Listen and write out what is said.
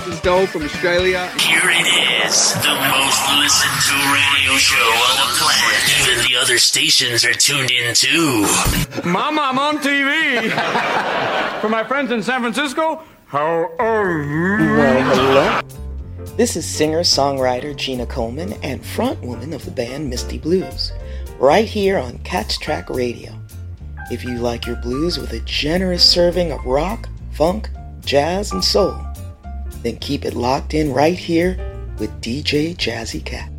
This is Dole from Australia. Here it is, the most listened to radio show on the planet. Even the other stations are tuned in too. Mama, I'm on TV. For my friends in San Francisco, how are you? Well, hello. This is singer-songwriter Gina Coleman and frontwoman of the band Misty Blues, right here on Catch Track Radio. If you like your blues with a generous serving of rock, funk, jazz, and soul, then keep it locked in right here with DJ Jazzy Cat.